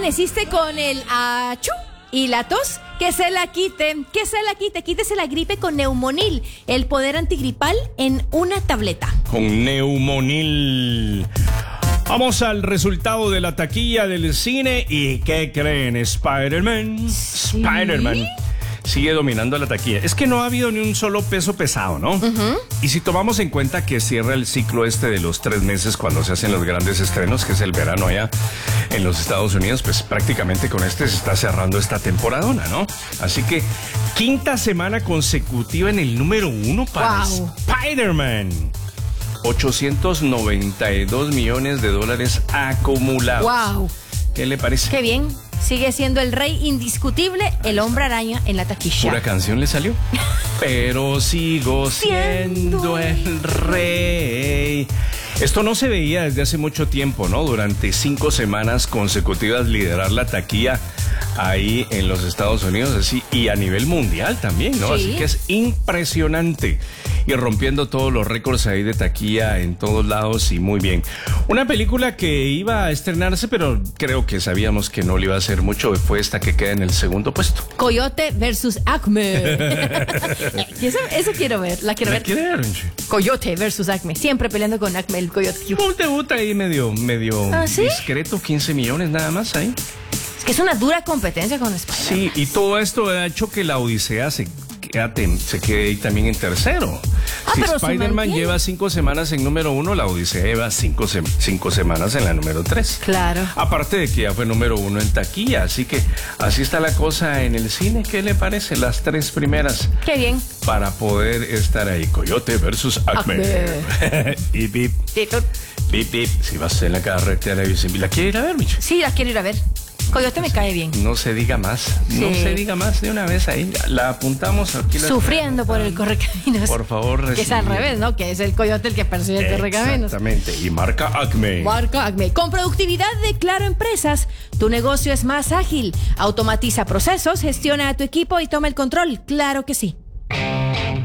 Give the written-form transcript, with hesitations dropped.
amaneciste con el achú y la tos? Que se la quite, quítese la gripe con Neumonil, el poder antigripal en una tableta. Con Neumonil. Vamos al resultado de la taquilla del cine. ¿Y qué creen? Spider-Man. ¿Sí? Spider-Man sigue dominando la taquilla. Es que no ha habido ni un solo peso pesado, ¿no? Y si tomamos en cuenta que cierra el ciclo de los 3 meses cuando se hacen los grandes estrenos, que es el verano allá en los Estados Unidos, pues prácticamente con se está cerrando esta temporadona, ¿no? Así que 5ª semana consecutiva en el número 1 para Spider-Man. 892 millones de dólares acumulados. ¡Wow! ¿Qué le parece? ¡Qué bien! Sigue siendo el rey indiscutible, el hombre araña en la taquilla. Pura canción le salió. Pero sigo siendo el rey. Esto no se veía desde hace mucho tiempo, ¿no? Durante 5 semanas consecutivas liderar la taquilla ahí en los Estados Unidos, así, y a nivel mundial también, ¿no? Sí. Así que es impresionante. Y rompiendo todos los récords ahí de taquilla en todos lados, y muy bien. Una película que iba a estrenarse, pero creo que sabíamos que no le iba a hacer mucho, fue esta que queda en el segundo puesto. Coyote versus Acme. Eso quiero ver, la quiero ver. ¿Quiere ver? Coyote versus Acme, siempre peleando con Acme, el coyote. Un debut ahí medio ¿sí? discreto, 15 millones nada más ahí. Es que es una dura competencia con Spider-Man. Sí, y todo esto ha hecho que la Odisea se quede ahí también en tercero. Si Spider-Man lleva 5 semanas en número 1, la Odisea lleva 5 semanas en la número 3. Claro. Aparte de que ya fue número 1 en taquilla, así que así está la cosa en el cine. ¿Qué le parece? Las 3 primeras. Qué bien. Para poder estar ahí. Coyote versus Acme. Bip, bip. Bip, bip. Si vas en la carretera, ¿la quiere ir a ver, Micho? Sí, la quiero ir a ver. Coyote me cae bien. No se diga más. Sí. No se diga más de una vez ahí. La apuntamos aquí. Sufriendo por el correcaminos. Por favor, que es al revés, ¿no? Que es el coyote el que persigue el correcaminos. Exactamente. Y marca Acme. Marca Acme. Con productividad de Claro Empresas, tu negocio es más ágil. Automatiza procesos, gestiona a tu equipo y toma el control. Claro que sí.